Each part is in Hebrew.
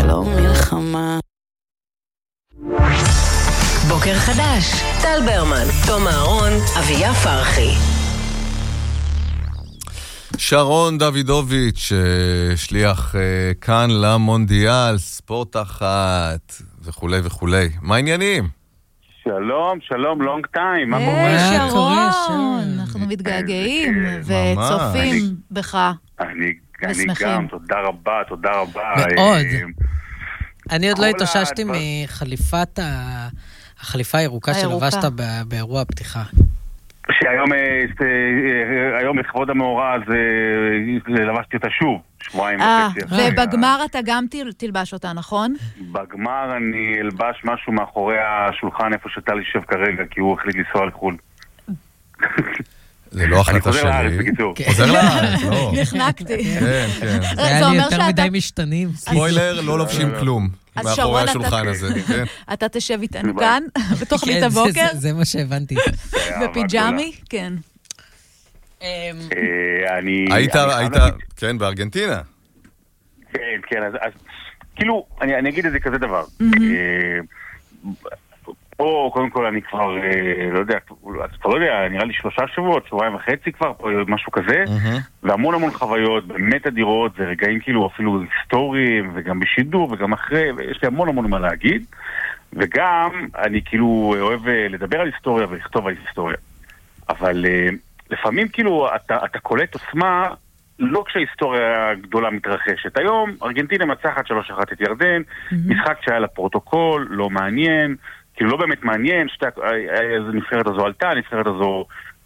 לא מלחמה. בוקר חדש, טל ברמן, תום אהרון, אביה פרחי. שרון דוידוביץ', שליח כאן למונדיאל, ספורט אחת וכולי וכולי. מה העניינים? שלום, שלום, לונג טיים, מה קורה? שרון, אנחנו מתגעגעים וצופים בך. אני גם, תודה רבה. מאוד. אני עוד לא התאוששתי מחליפת החליפה הירוקה שלבשת באירוע הפתיחה. שהיום לכבוד המאורע אז לבשתי אותה שוב, שבועיים וחצי. ובגמר אתה גם תלבש אותה, נכון? בגמר אני אלבש משהו מאחורי השולחן איפה שאתה להישב כרגע, כי הוא החליט לנסוע לחו"ל. זה לא החלטה שלי. חוזר לארץ, לא. נחנקתי. כן. זה היה לי יותר מדי משתנים. ספוילר, לא לובשים כלום. מאחורי השולחן הזה. אתה תשב איתנו כאן, בתוכנית הבוקר. זה מה שהבנתי. בפיג'מי, כן. היית, כן, בארגנטינה. כן, אז כאילו, אני אגיד את זה כזה דבר. פה, קודם כל, אני כבר, לא יודע, נראה לי 3 שבועות, 2.5 כבר, משהו כזה, והמון חוויות, באמת אדירות, זה רגעים כאילו אפילו היסטוריים, וגם בשידור, וגם אחרי, ויש לי המון מה להגיד, וגם אני כאילו אוהב לדבר על היסטוריה ולכתוב על היסטוריה. אבל לפעמים כאילו אתה קולט עוצמה, לא כשההיסטוריה הגדולה מתרחשת. היום, ארגנטינה מצחת 3-1 את ירדן, משחק שהיה לפרוטוקול, לא מעניין, כאילו לא באמת מעניין, הנבחרת הזו עלתה, הנבחרת הזו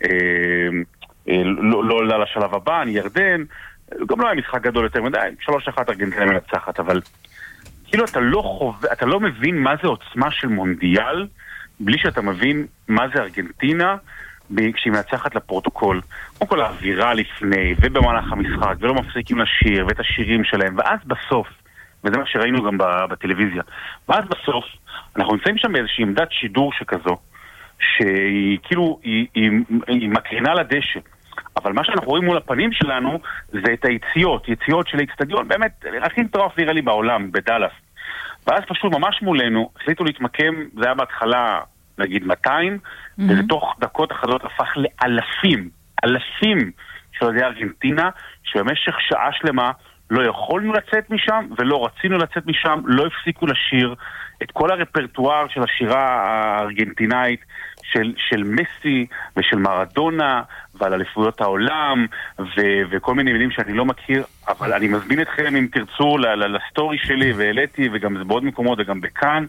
לא עולה לשלב הבא, אני ירדן, גם לא היה משחק גדול יותר מדי, 3-1 ארגנטינה מנצחת, אבל כאילו אתה לא מבין מה זה עוצמה של מונדיאל, בלי שאתה מבין מה זה ארגנטינה, כשהיא מנצחת לפרוטוקול. קודם כל האווירה לפני, ובמהלך המשחק, ולא מפסיקים לשיר, ואת השירים שלהם, ואז בסוף, וזה מה שראינו גם בטלוויזיה, ואז בסוף, אנחנו נמצאים שם באיזושהי עמדת שידור שכזו, שהיא כאילו, היא מקרינה לדשא. אבל מה שאנחנו רואים מול הפנים שלנו, זה את יציאות של האצטדיון, באמת, הכי מטורף נראה לי בעולם, בדלס. ואז פשוט ממש מולנו, החליטו להתמקם, זה היה בהתחלה, נגיד 200, וזה תוך דקות אחדות הפך אלפים של ידי ארגנטינה, שבמשך שעה שלמה לא יכולנו לצאת משם, ולא רצינו לצאת משם, לא הפסיקו לשיר את כל הרפרטואר של השירה הארגנטינאית, של מסי ושל מרדונה, ועל אליפויות העולם, וכל מיני מילים שאני לא מכיר, אבל אני מזמין אתכם אם תרצו לסטורי שלי, והעליתי, וגם זה בעוד מקומות, וגם בכאן,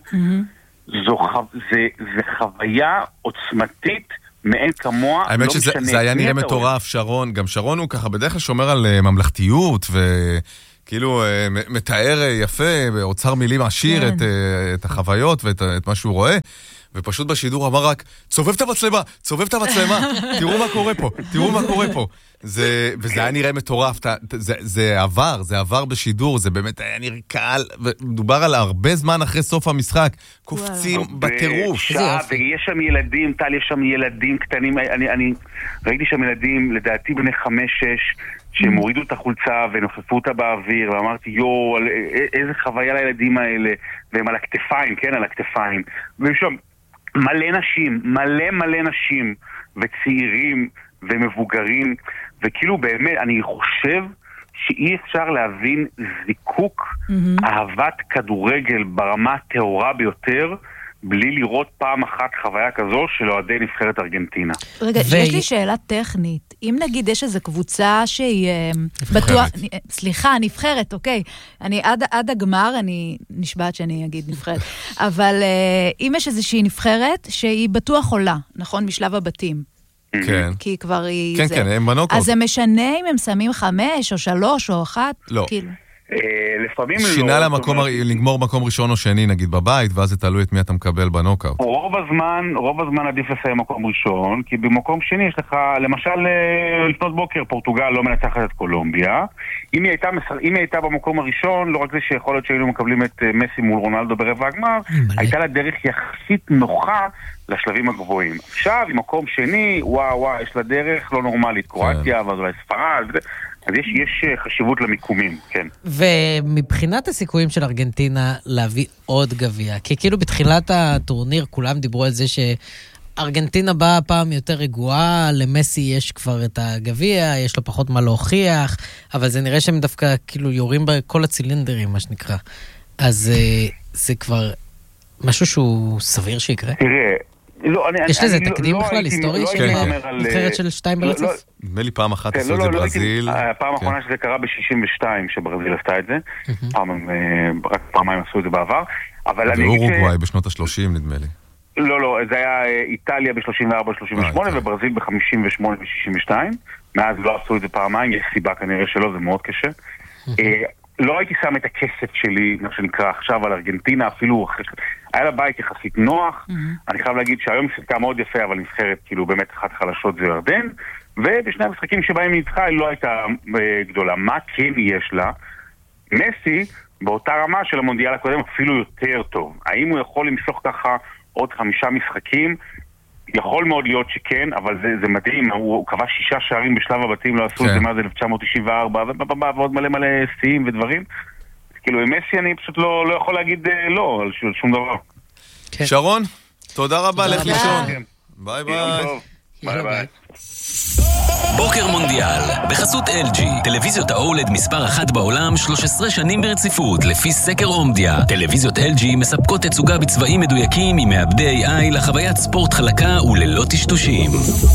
זה חוויה עוצמתית, מאין כמוה. האמת שזה היה נראה מטורף, שרון, גם שרון הוא ככה בדרך כלל שומר על ממלכתיות, וכאילו מתאר יפה, באוצר מילים עשיר את החוויות ואת מה שהוא רואה, ופשוט בשידור אמר רק, צובב את המצלמה, תראו מה קורה פה. וזה היה נראה מטורף, זה עבר בשידור, זה באמת היה נראה קהל, ומדובר על הרבה זמן אחרי סוף המשחק, קופצים בטירוף. ויש שם ילדים, טל, יש שם ילדים קטנים, אני ראיתי שם ילדים, לדעתי בני 5-6, שהם הורידו את החולצה ונופפו אותה באוויר, ואמרתי, יו, איזה חוויה לילדים האלה, והם על הכתפיים, כן, על הכתפיים. והם שם מלא נשים, וצעירים, ומבוגרים, וכאילו באמת, אני חושב שאי אפשר להבין זיקוק אהבת כדורגל ברמה הטהורה ביותר, בלי לראות פעם אחת חוויה כזו של אוהדי נבחרת ארגנטינה. רגע, יש לי שאלה טכנית. אם נגיד יש איזו קבוצה שהיא בטוח... סליחה, נבחרת, אוקיי. אני עד הגמר, אני נשבעת שאני אגיד נבחרת. אבל אם יש איזושהי נבחרת שהיא בטוח עולה, נכון? משלב הבתים. כן. כי כבר היא... כן, הם בנוקאוט. אז זה משנה אם הם שמים 5 או 3 או 1? לא. לפעמים לא. שינה לגמור מקום ראשון או שני נגיד בבית, ואז זה תלוי את מי אתה מקבל בנוקאוט. רוב הזמן עדיף לסיים מקום ראשון, כי במקום שני יש לך, למשל לפנות בוקר, פורטוגל לא מנצחת את קולומביה. אם היא הייתה במקום הראשון, לא רק זה שיכול להיות שהיינו מקבלים את מסי מול רונלדו ברבע הגמר, הייתה לה דרך יחסית נוחה לשלבים הגבוהים. עכשיו, במקום שני, וואו, יש לה דרך לא נורמלית, קרואטיה, ואז אולי ספרד, אז יש חשיבות למיקומים, כן. ומבחינת הסיכויים של ארגנטינה להביא עוד גביע, כי כאילו בתחילת הטורניר כולם דיברו על זה שארגנטינה באה פעם יותר רגועה, למסי יש כבר את הגביע, יש לו פחות מה להוכיח, אבל זה נראה שהם דווקא כאילו יורים בכל הצילינדרים, מה שנקרא. אז זה כבר משהו שהוא סביר שיקרה? תראה, יש לזה תקדים בכלל היסטורי של נבחרת של 2 ברצף? נדמה לי פעם אחת עשו את זה ברזיל. הפעם האחרונה שזה קרה ב-62 שברזיל עשתה את זה, רק פעמיים עשו את זה בעבר. ואורוגוואי בשנות ה-30 נדמה לי. לא, זה היה איטליה ב-34-38 וברזיל ב-58 ו-62. מאז לא עשו את זה פעמיים, יש סיבה כנראה שלא, זה מאוד קשה. לא הייתי שם את הכסף שלי, מה שנקרא עכשיו, על ארגנטינה, אפילו היה לה בית יחסית נוח. אני חייב להגיד שהיום שיחקה מאוד יפה, אבל נבחרת כאילו באמת אחת חלשות זה ירדן, ובשני המשחקים שבהם היא ניצחה היא לא הייתה גדולה. מה כן יש לה? מסי באותה רמה של המונדיאל הקודם אפילו יותר טוב. האם הוא יכול למשוך ככה עוד 5 משחקים? יכול מאוד להיות שכן, אבל זה מדהים, הוא קבע 6 שערים בשלב הבתים, לא עשו את זה מאז 1994, ועוד מלא שיאים ודברים. כאילו, עם מסי אני פשוט לא יכול להגיד לא על שום דבר. שרון, תודה רבה, לך לישון. ביי ביי. ביי ביי. בוקר מונדיאל, בחסות LG, טלוויזיות האולד מספר 1 בעולם 13 שנים ברציפות, לפי סקר אומדיה. טלוויזיות LG מספקות תצוגה בצבעים מדויקים עם מעבדי AI לחוויית ספורט חלקה וללא טשטושים.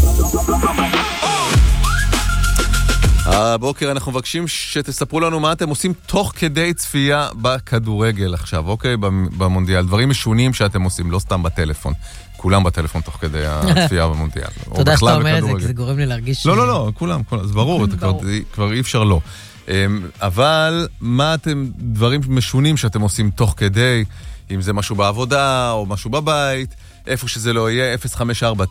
הבוקר אנחנו מבקשים שתספרו לנו מה אתם עושים תוך כדי צפייה בכדורגל עכשיו, אוקיי? במונדיאל. דברים משונים שאתם עושים, לא סתם בטלפון. כולם בטלפון תוך כדי הצפייה במונדיאל. תודה שאתה אומר את זה, כי זה גורם לי להרגיש... לא, כולם, זה ברור, כבר אי אפשר לא. אבל מה אתם, דברים משונים שאתם עושים תוך כדי, אם זה משהו בעבודה או משהו בבית, איפה שזה לא יהיה, 054-999-4399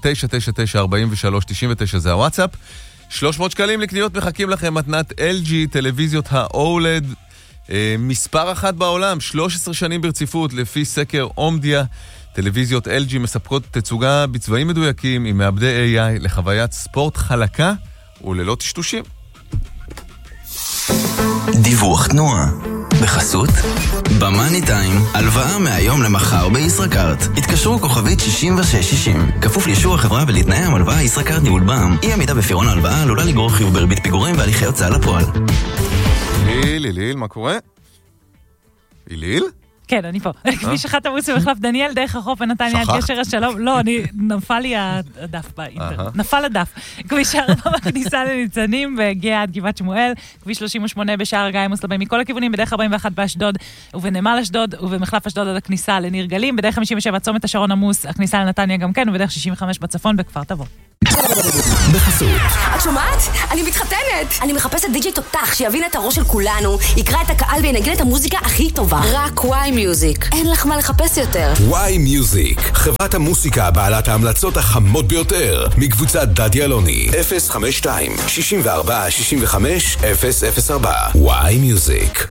זה הוואטסאפ. 300 שקלים לקניות מחכים לכם, מתנת LG, טלוויזיות האולד, מספר 1 בעולם, 13 שנים ברציפות, לפי סקר אומדיה. טלוויזיות LG מספקות תצוגה בצבעים מדויקים עם מעבדי AI לחוויית ספורט חלקה וללא טשטושים. דיווח תנועה בחסות במאני טיים, הלוואה מהיום למחר בישראכרט. התקשרו כוכבית 6660, כפוף לאישור החברה ולתנאי המלוואה. ישראכרט ניהול בע"מ. אי עמידה בפירעון ההלוואה עלולה לגרור חיוב בריבית פיגורים והליכי הוצאה לפועל. ליל, מה קורה? ליל? כן, אני פה. כביש 1 עמוס במחלף דניאל, דרך החוף ונתניה, גשר השלום. לא, נפל לי הדף באינטרנט. נפל הדף. כביש 4 בכניסה לניצנים, והגיע עד גבעת שמואל. כביש 38 בשער הגיא מוסלבי מכל הכיוונים, בדרך 41 באשדוד ובנמל אשדוד, ובמחלף אשדוד עד הכניסה לניר-גלים, בדרך 57 צומת השרון עמוס, הכניסה לנתניה גם כן, ובדרך 65 בצפון בכפר תבור. בחסות. את שומעת? אני מתחתנת! אני מחפשת די-ג'יי תותח שיבין את הראש של כולנו, יקרא את הקהל וינגן את המוזיקה הכי טובה. רק וואי מיוזיק. אין לך מה לחפש יותר. וואי מיוזיק, חברת המוסיקה בעלת ההמלצות החמות ביותר, מקבוצת דדי אלוני. 052-64-65-004. וואי מיוזיק.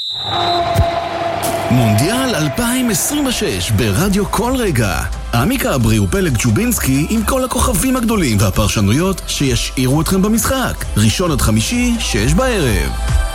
מונדיאל 2026 ברדיו כל רגע. עמיקה אברי ופלג צ'ובינסקי עם כל הכוכבים הגדולים והפרשנויות שישאירו אתכם במשחק. ראשון עד חמישי, 6 בערב.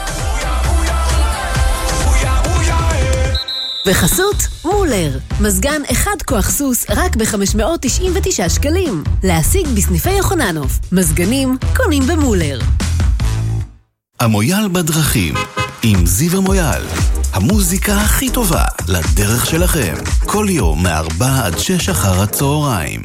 בחסות מולר, מזגן אחד כוח סוס רק ב-599 שקלים. להשיג בסניפי יוחננוף. מזגנים קונים במולר. המויאל בדרכים עם זיו המויאל. המוזיקה הכי טובה לדרך שלכם. כל יום מ-4 עד 6 אחר הצהריים.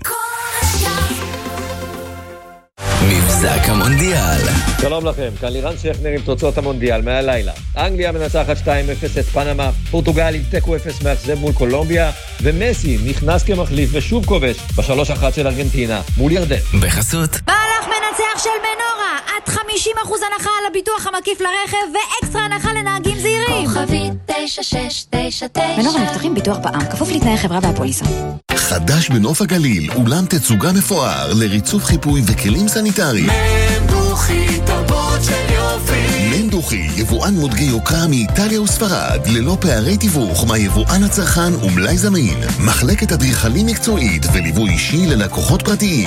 מבזק המונדיאל. שלום לכם, כאן לירן שכנר עם תוצאות המונדיאל מהלילה. אנגליה מנצחת 2-0 את פנמה, פורטוגל עם תיקו 0 מאכזב מול קולומביה, ומסי נכנס כמחליף ושוב כובש ב-3-1 של ארגנטינה מול ירדן. בחסות מהלך מנצח של מנורה, עד 50% הנחה על הביטוח המקיף לרכב ואקסטרה הנחה לנהגים זהירים. כוכבית 9699. מנורה נפתחים ביטוח בע"מ, כפוף לתנאי חברה והפוליסה. חדש בנוף הגליל, אולם תצוגה מפואר לריצוף חיפוי וכלים סניטריים. מנדוכי, תרבות של יופי. מנדוכי, יבואן מותגי יוקרה מאיטליה וספרד, ללא פערי תיווך מהיבואן הצרכן ומלאי זמין. מחלקת אדריכלים מקצועית וליווי אישי ללקוחות פרטיים.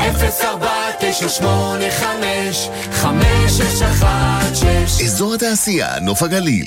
04-9855-5616. אזור התעשייה נוף הגליל.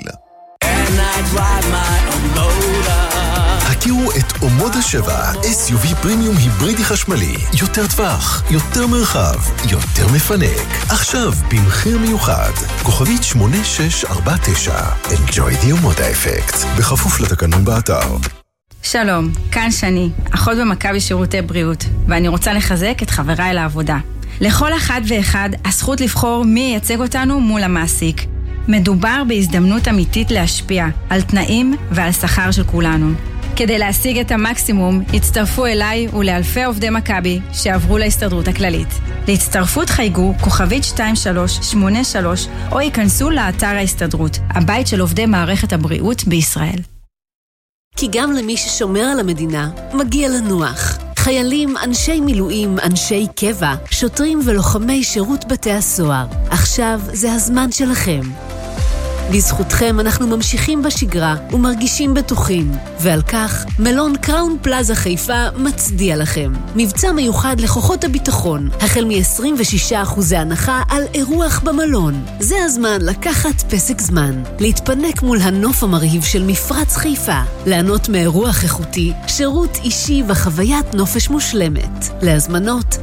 הכירו את אומודה 7, SUV פרימיום היברידי חשמלי. יותר טווח, יותר מרחב, יותר מפנק. עכשיו במחיר מיוחד. כוכבית 8649. Enjoy the אומודה אפקט. בכפוף לתקנון באתר. שלום, כאן שני, אחות במכבי שירותי בריאות, ואני רוצה לחזק את חבריי לעבודה. לכל אחד ואחד הזכות לבחור מי ייצג אותנו מול המעסיק. מדובר בהזדמנות אמיתית להשפיע על תנאים ועל שכר של כולנו. כדי להשיג את המקסימום, הצטרפו אליי ולאלפי עובדי מכבי שעברו להסתדרות הכללית. להצטרפות חייגו כוכבית 2383 או ייכנסו לאתר ההסתדרות, הבית של עובדי מערכת הבריאות בישראל. כי גם למי ששומר על המדינה, מגיע לנוח. חיילים, אנשי מילואים, אנשי קבע, שוטרים ולוחמי שירות בתי הסוהר. עכשיו זה הזמן שלכם. בזכותכם אנחנו ממשיכים בשגרה ומרגישים בטוחים, ועל כך מלון קראון פלאזה חיפה מצדיע לכם. מבצע מיוחד לכוחות הביטחון, החל מ-26% הנחה על אירוח במלון. זה הזמן לקחת פסק זמן, להתפנק מול הנוף המרהיב של מפרץ חיפה, לענות מאירוח איכותי, שירות אישי וחוויית נופש מושלמת. להזמנות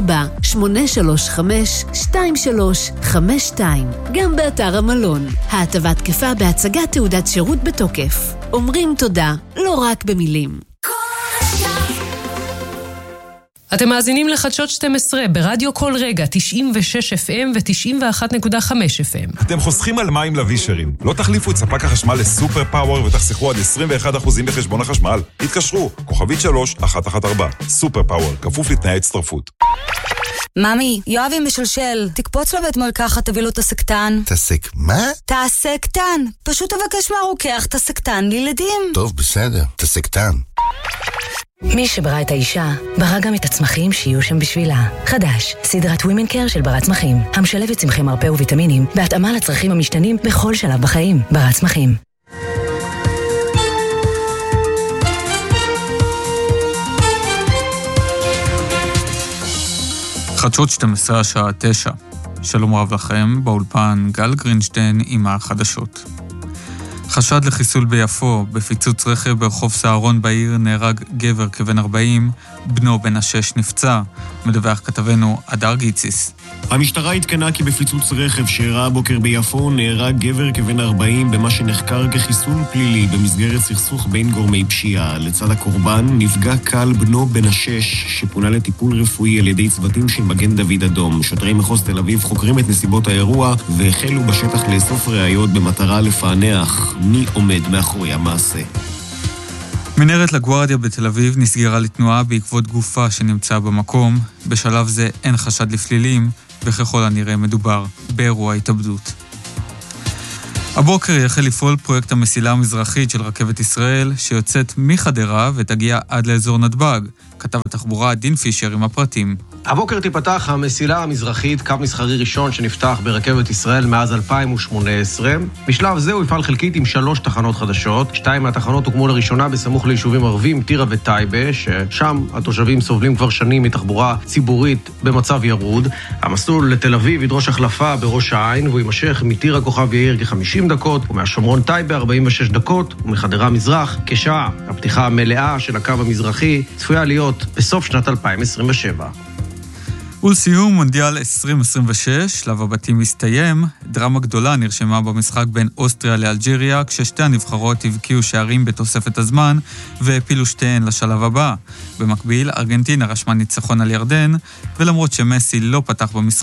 04-835-2352, גם באתר המלון. ההטבה תקפה בהצגת תעודת שירות בתוקף. אומרים תודה, לא רק במילים. אתם מאזינים לחדשות 12 ברדיו כל רגע, 96 FM ו-91.5 FM. אתם חוסכים על מים לווישרים. לא תחליפו את ספק החשמל לסופר פאוור ותחסכו עד 21% בחשבון החשמל. התקשרו, כוכבית 3114. סופר פאוור, כפוף לתנאי הצטרפות. ממי, יואבי משלשל, תקפוץ לבית מרקחת, תביא לו תסקטן. תסק מה? תסקטן. פשוט תבקש מהרוקח תסקטן לילדים. טוב, בסדר, תסקטן. מי שברא את האישה, ברא גם את הצמחים שיהיו שם בשבילה. חדש, סדרת ווימן קר של ברת צמחים, המשלבת צמחי מרפא וויטמינים, בהתאמה לצרכים המשתנים בכל שלב בחיים. ברת צמחים. חדשות 12 השעה 9. שלום רב לכם, באולפן גל גרינשטיין עם החדשות. חשד לחיסול ביפו, בפיצוץ רכב ברחוב סהרון בעיר נהרג גבר כבן 40, בנו בן 6 נפצע, מדווח כתבנו אדר גיציס. המשטרה התקנה כי בפיצוץ רכב שאירע הבוקר ביפו נהרג גבר כבן 40 במה שנחקר כחיסול פלילי במסגרת סכסוך בין גורמי פשיעה. לצד הקורבן נפגע קל בנו בן 6 שפונה לטיפול רפואי על ידי צוותים של מגן דוד אדום. שוטרי מחוז תל אביב חוקרים את נסיבות האירוע והחלו בשטח לאסוף ראיות במטרה לפענח מי עומד מאחורי המעשה. מנהרת לגוארדיה בתל אביב נסגרה לתנועה בעקבות גופה שנמצאה במקום. בשלב זה אין חשד לפלילים, וככל הנראה מדובר באירוע התאבדות. הבוקר יחל לפעול פרויקט המסילה המזרחית של רכבת ישראל, שיוצאת מחדרה ותגיע עד לאזור נתב"ג. כתב התחבורה דין פישר עם הפרטים. הבוקר תיפתח המסילה המזרחית, קו מסחרי ראשון שנפתח ברכבת ישראל מאז 2018. בשלב זה הוא יפעל חלקית עם 3 תחנות חדשות. 2 מהתחנות הוקמו לראשונה בסמוך ליישובים ערבים, טירה וטייבה, ששם התושבים סובלים כבר שנים מתחבורה ציבורית במצב ירוד. המסלול לתל אביב ידרוש החלפה בראש העין, והוא יימשך מטירה כוכב יאיר כ-50 דקות, ומהשומרון טייבה 46 דקות, ומחדרה מזרח כשעה. הפתיחה המלאה של הקו המזרחי צפויה להיות בסוף שנת 2027. ולסיום מונדיאל 2026, שלב הבתים הסתיים, דרמה גדולה נרשמה במשחק בין אוסטריה לאלג'יריה, כששתי הנבחרות הבקיעו שערים בתוספת הזמן והפילו שתיהן לשלב הבא. במקביל, ארגנטינה רשמה ניצחון על ירדן, ולמרות שמסי לא פתח במשחק,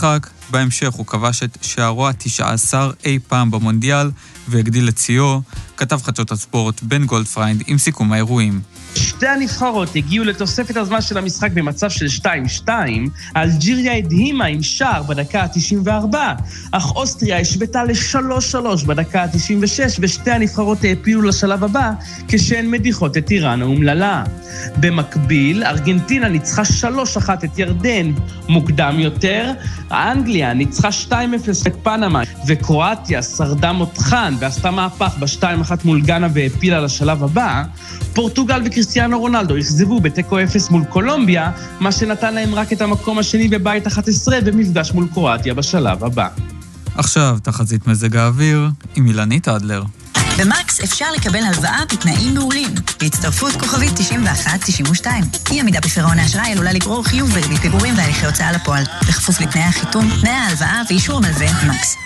בהמשך הוא כבש את שערו ה-19 אי פעם במונדיאל והגדיל את ציו. כתב חדשות הספורט בן גולדפריינד עם סיכום האירועים. שתי הנבחרות הגיעו לתוספת הזמן של המשחק במצב של 2-2, אלג'יריה הדהימה עם שער בדקה ה-94, אך אוסטריה השוותה ל-3-3 בדקה ה-96, ושתי הנבחרות העפילו לשלב הבא כשהן מדיחות את איראן האומללה. במקביל, ארגנטינה ניצחה 3-1 את ירדן. מוקדם יותר, אנגליה ניצחה 2-0 את פנמה, וקרואטיה שרדה מותחן ועשתה מהפך ב-2-1 מול גאנה והעפילה לשלב הבא. פורטוגל וקריסטיאנו רונלדו הכזבו בתיקו 0 מול קולומביה, מה שנתן להם רק את המקום השני בבית 11 במפגש מול קרואטיה בשלב הבא. עכשיו תחזית מזג האוויר עם אילנית אדלר. במקס אפשר לקבל הלוואה בתנאים מעולים, בהצטרפות כוכבית 91-92. אי עמידה בפירעון האשראי עלולה לגרור חיוב בריבית פיגורים והליכי הוצאה לפועל, בכפוף לתנאי החיתום, תנאי ההלוואה ואישור מלווה מקס.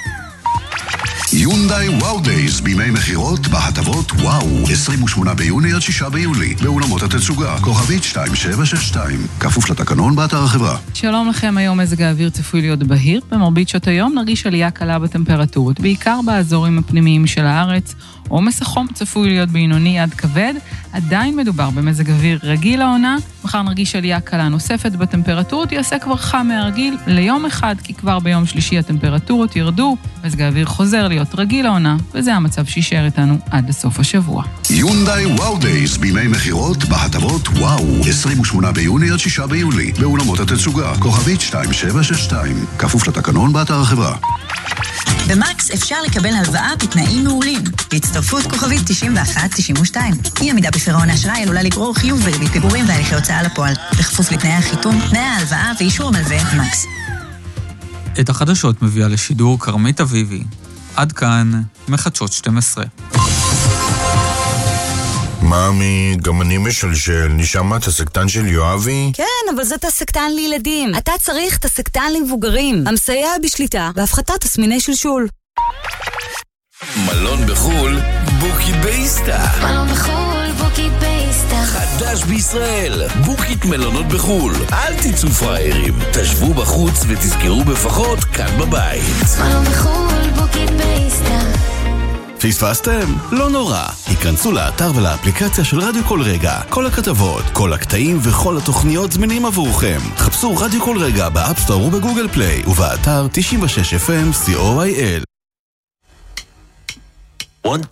יונדאי וואו דייז בימי מחירות בהטבות וואו 28 ביוני עד 6 ביולי באולמות התצוגה כוכבית 2762 כפוף לתקנון באתר החברה. שלום לכם, היום מזג האוויר צפוי להיות בהיר. במרבית שעות היום נרגיש עלייה קלה בטמפרטורות, בעיקר באזורים הפנימיים של הארץ. עומס החום צפוי להיות בינוני עד כבד. עדיין מדובר במזג אוויר רגיל לעונה. מחר נרגיש עלייה קלה נוספת בטמפרטורות, יעשה כבר חם מהרגיל ליום אחד, כי כבר ביום שלישי הטמפרטורות ירדו, מזג האוויר חוזר להיות רגיל לעונה, וזה המצב שישאר איתנו עד לסוף השבוע. יונדאי וואו דייז בימי מחירות בהטבות וואו 28 ביוני עד 6 ביולי באולמות התצוגה כוכבית 2762 כפוף לתקנון באתר החברה. במקס אפשר לקבל הלוואה בתנאים מעולים, בהצטרפות כוכבית 91-92. אי עמידה בפירעון האשראי עלולה לגרור חיוב בריבית פיגורים והליכי הוצאה לפועל, בכפוף לתנאי החיתום, תנאי ההלוואה ואישור מלווה מקס. את החדשות מביאה לשידור קרמית אביבי. עד כאן מחדשות 12. מאמי, גם אני משלשל. נשמע תסקטן של יואבי? כן, אבל זה תסקטן לילדים. אתה צריך תסקטן למבוגרים, המסייע בשליטה והפחתת תסמיני שלשול. מלון בחול, בוקי בייסטה. מלון בחול, בוקי בייסטה. חדש בישראל, בוקית מלונות בחול. אל תצאו פריירים, תשבו בחוץ ותזכרו בפחות כאן בבית. מלון בחול, בוקי בייסטה. פספסתם? לא נורא. היכנסו לאתר ולאפליקציה של רדיו כל רגע. כל הכתבות, כל הקטעים וכל התוכניות זמינים עבורכם. חפשו רדיו כל רגע באפסטור ובגוגל פליי ובאתר 96FM COIL. 1,